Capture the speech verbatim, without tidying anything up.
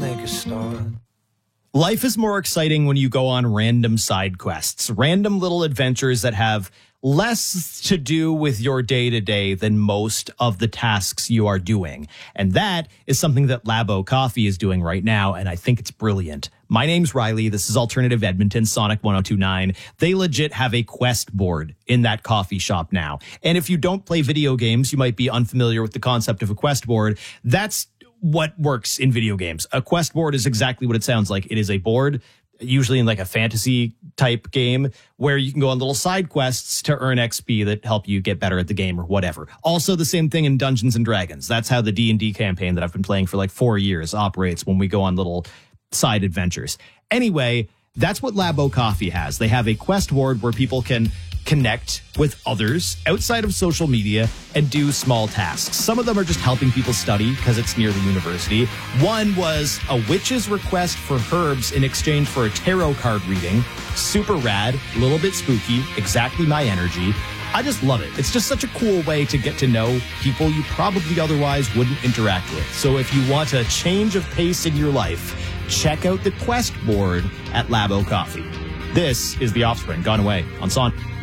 make a start. Life is more exciting when you go on random side quests, random little adventures that have less to do with your day-to-day than most of the tasks you are doing. And that is something that Labo Coffee is doing right now, and I think it's brilliant. My name's Riley. This is Alternative Edmonton, Sonic one oh two point nine. They legit have a quest board in that coffee shop now. And if you don't play video games, you might be unfamiliar with the concept of a quest board. That's what works in video games. A quest board is exactly what it sounds like. It is a board, usually in like a fantasy type game, where you can go on little side quests to earn X P that help you get better at the game or whatever. Also the same thing in Dungeons and Dragons. That's how the D and D campaign that I've been playing for like four years operates when we go on little side adventures. Anyway, that's what Labo Coffee has. They have a quest board where people can connect with others outside of social media and do small tasks. Some of them are just helping people study because it's near the university. One was a witch's request for herbs in exchange for a tarot card reading. Super rad, a little bit spooky, exactly my energy. I just love it. It's just such a cool way to get to know people you probably otherwise wouldn't interact with. So if you want a change of pace in your life, check out the quest board at Labo Coffee. This is The Offspring, Gone Away on Son.